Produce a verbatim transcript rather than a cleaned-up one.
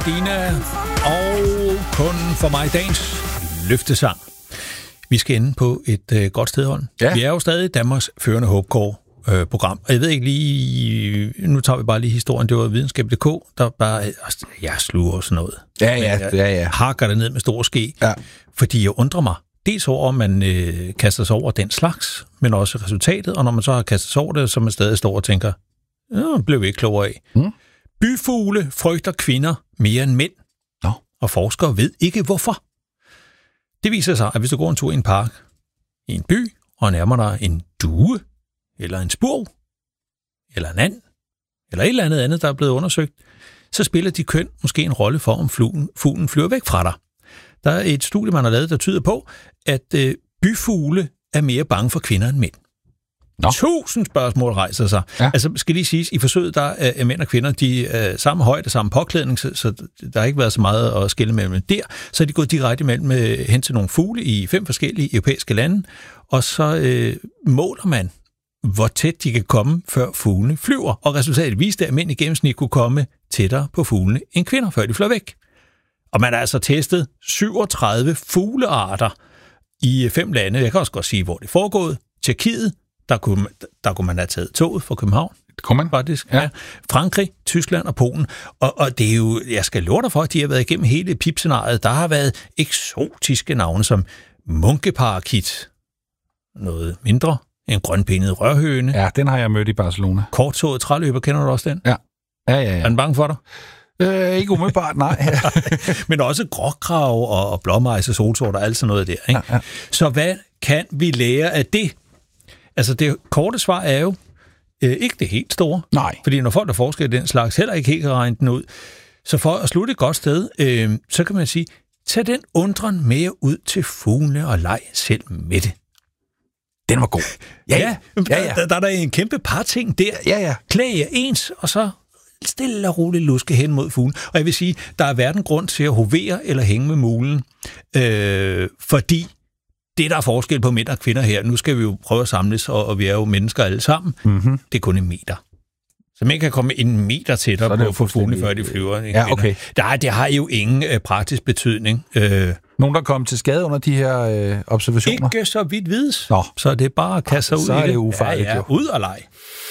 Dina og kun for mig dagens løftesang. Vi skal ende på et øh, godt sted, Holm. Ja. Vi er jo stadig Danmarks førende HåbKår-program. Og jeg ved ikke lige... Nu tager vi bare lige historien. Det var videnskab punktum d k, der bare... Jeg sluger sådan noget. Ja, ja, jeg, ja, ja. hakker det ned med stor ske. Ja. Fordi jeg undrer mig. Dels over, om man øh, kaster sig over den slags, men også resultatet. Og når man så har kastet sig over det, så man stadig står og tænker, ja, blev vi ikke klogere af. Mm. Byfugle frygter kvinder mere end mænd. Nå. Og forskere ved ikke hvorfor. Det viser sig, at hvis du går en tur i en park, i en by, og nærmer dig en due, eller en spurv, eller en and, eller et eller andet andet, der er blevet undersøgt, så spiller de køn måske en rolle for, om fuglen, fuglen flyver væk fra dig. Der er et studie, man har lavet, der tyder på, at øh, byfugle er mere bange for kvinder end mænd. Nå. Tusind spørgsmål rejser sig. Ja. Altså, skal lige siges, i forsøget, der er mænd og kvinder, de er samme højde, samme påklædning, så, så der har ikke været så meget at skille mellem der. Så er de gået direkte mellem hen til nogle fugle i fem forskellige europæiske lande, og så øh, måler man, hvor tæt de kan komme, før fuglene flyver. Og resultatet viste, at mænd i gennemsnit kunne komme tættere på fuglene end kvinder, før de fløj væk. Og man har altså testet syvogtredive fuglearter i fem lande. Jeg kan også godt sige, hvor det er foregået. Tjekkiet, der kunne, der kunne man have taget toget fra København. Kunne man? Faktisk. Ja. Ja. Frankrig, Tyskland og Polen. Og, og det er jo, jeg skal love dig for, at de har været igennem hele pipscenariet. Der har været eksotiske navne som munkeparakit, noget mindre, en grønbenet rørhøne. Ja, den har jeg mødt i Barcelona. Kortåret træløber, kender du også den? Ja. Ja, ja, ja. Er den bange for dig? Øh, ikke umiddelbart, nej. Men også gråkrav og, og blåmejs og solsort og alt sådan noget der. Ikke? Ja, ja. Så hvad kan vi lære af det? Altså det korte svar er jo øh, ikke det helt store. Nej. Fordi når folk, der forsker i den slags, heller ikke helt kan regne den ud. Så for at slutte et godt sted, øh, så kan man sige, tag den undren mere ud til fuglene og leg selv med det. Den var god. Ja, ja. ja, ja. Der, der er der en kæmpe par ting der. Ja, ja. Klæd jer ens, og så stille og roligt luske hen mod fuglen. Og jeg vil sige, der er hverken grund til at hovere eller hænge med mulen, øh, fordi det, der er forskel på mænd og kvinder her, nu skal vi jo prøve at samles, og, og vi er jo mennesker alle sammen, Mm-hmm. det er kun en meter. Så man kan komme en meter tættere på, på fuglene, før de flyver. Ja, okay. Der, det har jo ingen øh, praktisk betydning. Øh, Nogen, der kom til skade under de her øh, observationer? ikke så vidt vides. Nå. Så det er bare at kaste sig ud så i er det. det ufarligt, ja, ja, jo. ud og lege.